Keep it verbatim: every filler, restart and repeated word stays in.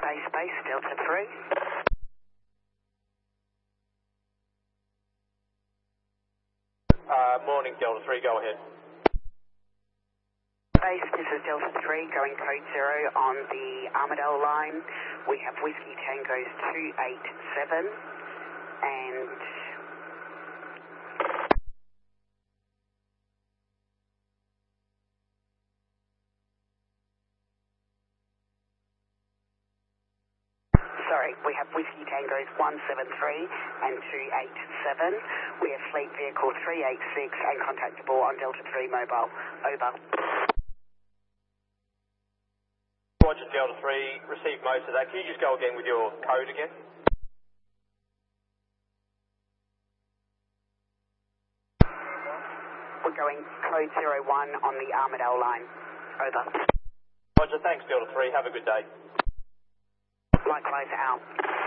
Base, base, Delta three. Uh, morning, Delta three, go ahead. Base, this is Delta three, going code zero on the Armadale line. We have Whiskey Tango's two eight seven and sorry, we have Whiskey Tango's one seven three and two eight seven. We have Fleet Vehicle three eight six and contactable on Delta three mobile. Over. Roger, Delta three, received most of that. Can you just go again with your code again? We're going code zero one on the Armadale line. Over. Roger, thanks, Delta three. Have a good day. Likewise, out.